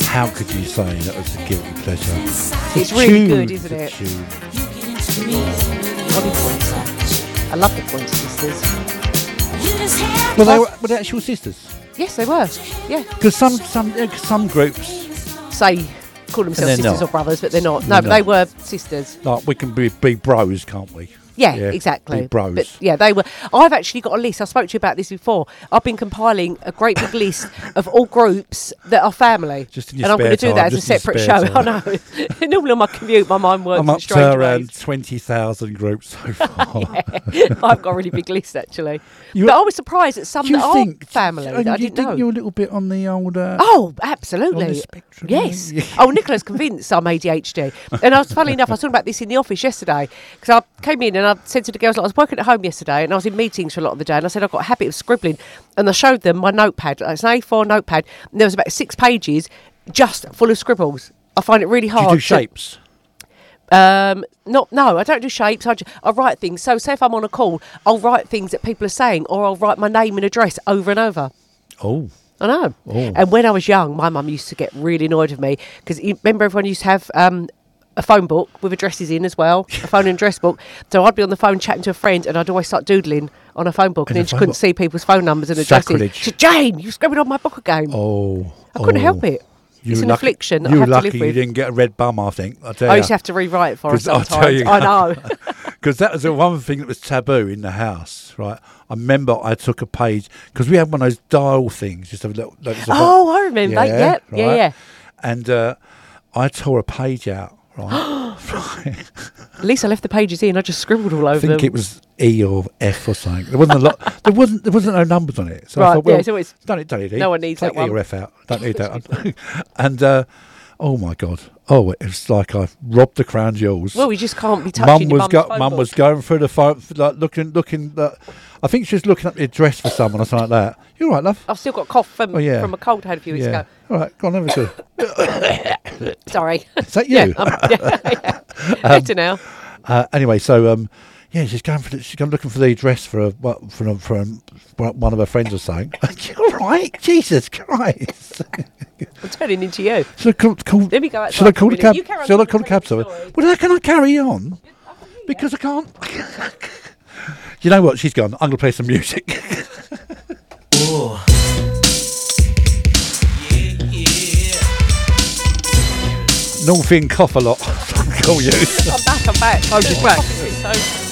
How could you say that was a guilty pleasure? It's really good, isn't it? Tune. Bobby Pointer. I love the Pointer Sisters. Well, were they actual sisters? Yes, they were. Yeah. Because some groups, Call themselves they're sisters not. or brothers, but they're not. They're No, but not. they were sisters. like we can be bros, can't we? Yeah, Yeah, exactly. big bros. But yeah, they were. I've actually got a list. I spoke to you about this before. I've been compiling a great big list of all groups that are family. Just in your and I'm going to spare do that time, as a just in your separate spare show. I time. know. Normally on my commute, my mind works I'm in up to strange around ways. 20,000 groups so far. I've got a really big list actually. You- But I was surprised at some Do you that think are family that I you didn't think know. you're a little bit on the old? Oh, absolutely. On the spectrum, Yes. yeah. Oh, Nicola's convinced I'm ADHD. And I was, funnily enough, I was talking about this in the office yesterday because I came in and I said to the girls, like, I was working at home yesterday and I was in meetings for a lot of the day and I said I've got a habit of scribbling. And I showed them my notepad. It's an A4 notepad. And there was about 6 pages just full of scribbles. I find it really Do hard. you do shapes? No, I don't do shapes. I write things. So, say if I'm on a call, I'll write things that people are saying, or I'll write my name and address over and over. Oh, I know. Oh. And when I was young, my mum used to get really annoyed with me because remember everyone used to have a phone book with addresses in as well, a phone and address book. So I'd be on the phone chatting to a friend, and I'd always start doodling on a phone book, and In a then she phone couldn't book? see people's phone numbers and addresses. Sacrilege. She said, "Jane, you scribbled on my book again." oh! I couldn't help it. You It's were an lucky- affliction that You I were have to lucky live you with. didn't get a red bum, I think. I tell I you. used to have to rewrite it for her 'Cause I'll sometimes. tell you- I know. Because that was the one thing that was taboo in the house, right? I remember I took a page because we had one of those dial things, just a little. Oh, I remember. Yep. right? Yeah. And I tore a page out. Right, right. At least I left the pages in. I just scribbled all over I think them. it was E or F or something. There wasn't a lot. There wasn't no numbers on it. So I Right, thought, well, yeah, so it's- don't need it. no one needs Take that E or one. F out. Don't need that one. And oh my god, it was like I robbed the crown jewels. Well, you just can't be touching your mum's phone Mum book. was going through the phone, like looking. I think she was looking up the address for someone or something like that. You all right, love? I've still got a cough from yeah. a cold I had a few weeks Yeah. ago. All right, go on, have a go. Sorry. Is that Yeah, you? yeah. Better now. Anyway, so she's going looking for the address for one of her friends or something. You're right, Jesus Christ. I'm turning into you. Should I call? Let me go outside Should I for a call the minute. cab? You carry on Should I talking call the cab? about your Sorry. story. Well, how can I carry on? Because I can't. You know what? She's gone. I'm going to play some music. Northian cough a lot. Call you. I'm back. Oh, she's back. So